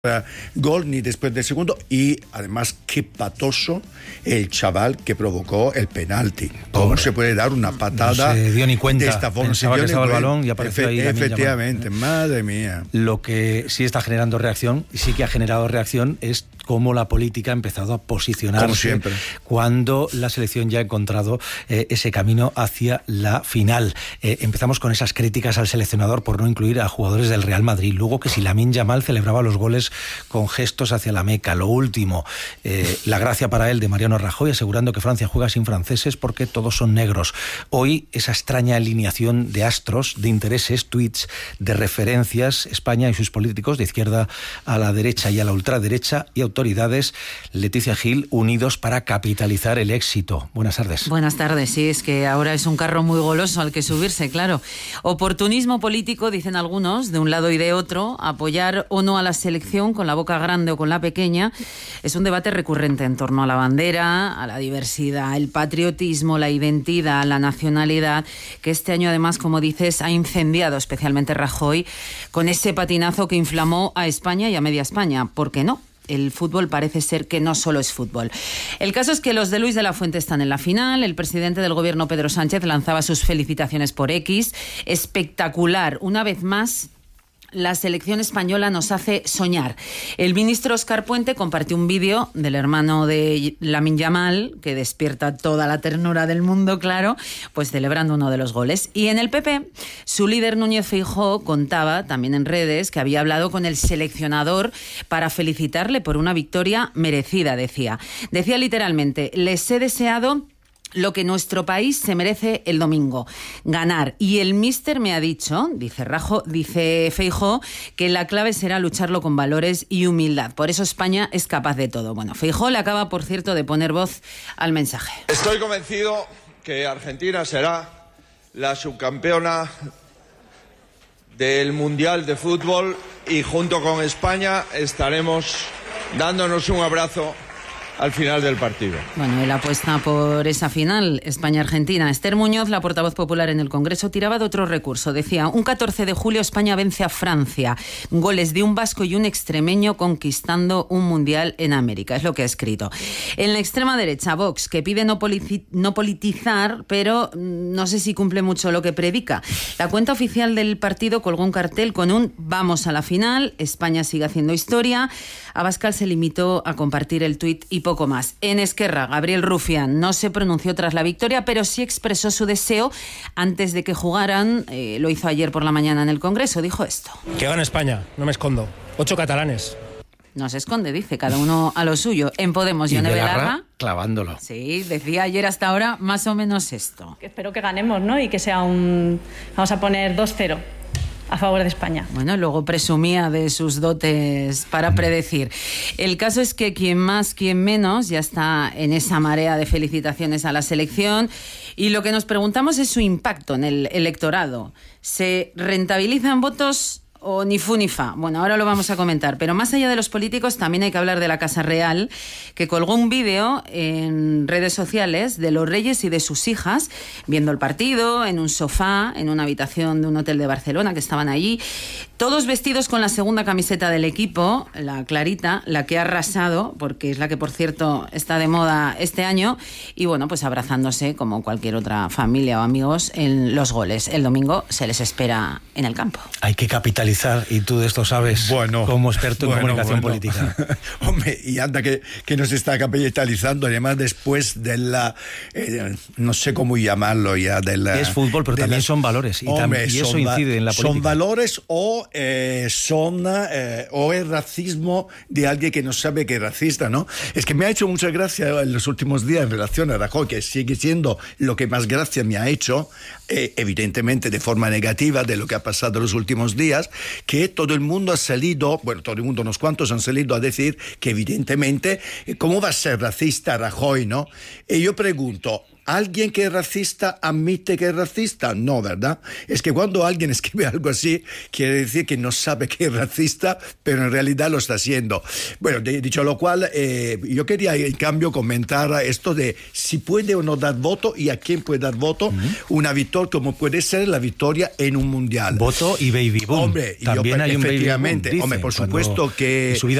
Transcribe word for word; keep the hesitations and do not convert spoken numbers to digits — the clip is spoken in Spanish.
gol ni después del segundo, y además qué patoso el chaval que provocó el penalti. ¿Cómo Pobre. se puede dar una patada? No se dio ni cuenta, de esta forma? pensaba que estaba el balón y apareció Efe, ahí efectivamente, madre mía. Lo que sí está generando reacción, y sí que ha generado reacción, es cómo la política ha empezado a posicionarse como siempre, cuando la selección ya ha encontrado eh, ese camino hacia la final. Eh, empezamos con esas críticas al seleccionador por no incluir a jugadores del Real Madrid, luego que si Lamine Yamal celebraba los goles con gestos hacia la Meca, lo último, eh, la gracia para él de Mariano Rajoy asegurando que Francia juega sin franceses porque todos son negros. Hoy esa extraña alineación de astros, de intereses, tweets, de referencias, España y sus políticos de izquierda a la derecha y a la ultraderecha y autoridades. Leticia Gil, unidos para capitalizar el éxito. Buenas tardes. Buenas tardes, sí, es que ahora es un carro muy goloso al que subirse, claro. Oportunismo político, dicen algunos, de un lado y de otro, apoyar o no a la selección con la boca grande o con la pequeña, es un debate recurrente en torno a la bandera, a la diversidad, el patriotismo, la identidad, la nacionalidad, que este año además, como dices, ha incendiado especialmente Rajoy con ese patinazo que inflamó a España y a media España. ¿Por qué no? El fútbol parece ser que no solo es fútbol. El caso es que los de Luis de la Fuente están en la final. El presidente del gobierno, Pedro Sánchez, lanzaba sus felicitaciones por X. Espectacular, una vez más. La selección española nos hace soñar. El ministro Óscar Puente compartió un vídeo del hermano de Lamine Yamal, que despierta toda la ternura del mundo, claro, pues celebrando uno de los goles. Y en el P P, su líder Núñez Feijóo contaba, también en redes, que había hablado con el seleccionador para felicitarle por una victoria merecida, decía. Decía literalmente, les he deseado lo que nuestro país se merece el domingo, ganar. Y el míster me ha dicho, dice Rajo, dice Feijóo, que la clave será lucharlo con valores y humildad. Por eso España es capaz de todo. Bueno, Feijóo le acaba, por cierto, de poner voz al mensaje. Estoy convencido que Argentina será la subcampeona del Mundial de Fútbol y junto con España estaremos dándonos un abrazo al final del partido. Bueno, él apuesta por esa final, España-Argentina. Esther Muñoz, la portavoz popular en el Congreso, tiraba de otro recurso. Decía, un catorce de julio España vence a Francia. Goles de un vasco y un extremeño conquistando un mundial en América. Es lo que ha escrito. En la extrema derecha, Vox, que pide no, politi- no politizar, pero no sé si cumple mucho lo que predica. La cuenta oficial del partido colgó un cartel con un vamos a la final, España sigue haciendo historia. Abascal se limitó a compartir el tuit y poco más. En Esquerra, Gabriel Rufián no se pronunció tras la victoria, pero sí expresó su deseo antes de que jugaran. Eh, lo hizo ayer por la mañana en el Congreso. Dijo esto. Que gane España, no me escondo. Ocho catalanes. No se esconde, dice, cada uno a lo suyo. En Podemos, y Yone Belarra Belarra, clavándolo. Sí, decía ayer hasta ahora más o menos esto. Espero que ganemos, ¿no? Y que sea un... Vamos a poner dos cero. A favor de España. Bueno, luego presumía de sus dotes para predecir. El caso es que quien más, quien menos, ya está en esa marea de felicitaciones a la selección. Y lo que nos preguntamos es su impacto en el electorado. ¿Se rentabilizan votos o ni fu ni fa? Bueno, ahora lo vamos a comentar. Pero más allá de los políticos, también hay que hablar de la Casa Real, que colgó un vídeo en redes sociales de los reyes y de sus hijas viendo el partido en un sofá, en una habitación de un hotel de Barcelona, que estaban allí, todos vestidos con la segunda camiseta del equipo, la clarita, la que ha arrasado, porque es la que, por cierto, está de moda este año, y bueno, pues abrazándose como cualquier otra familia o amigos en los goles. El domingo se les espera en el campo. Hay que capitalizar, y tú de esto sabes, bueno, como experto en bueno, comunicación bueno. política. Hombre, y anda que, que nos está capitalizando, además después de la, eh, no sé cómo llamarlo ya, de la... Es fútbol, pero también la, son valores, y, hombre, tam- y eso son, incide en la política. Son valores o eh, son eh, o es racismo de alguien que no sabe que es racista, ¿no? Es que me ha hecho mucha gracia en los últimos días en relación a Rajoy, que sigue siendo lo que más gracia me ha hecho, eh, evidentemente de forma negativa de lo que ha pasado en los últimos días, que todo el mundo ha salido, bueno, todo el mundo, unos cuantos han salido a decir que evidentemente, ¿cómo va a ser racista Rajoy, no? Y yo pregunto, ¿alguien que es racista admite que es racista? No, ¿verdad? Es que cuando alguien escribe algo así, quiere decir que no sabe que es racista, pero en realidad lo está haciendo. Bueno, de, dicho lo cual, eh, yo quería en cambio comentar esto de si puede o no dar voto y a quién puede dar voto. Uh-huh. Una victoria como puede ser la victoria en un mundial. Voto y baby boom. Hombre, también yo, hay un baby boom. Dicen, hombre, por supuesto que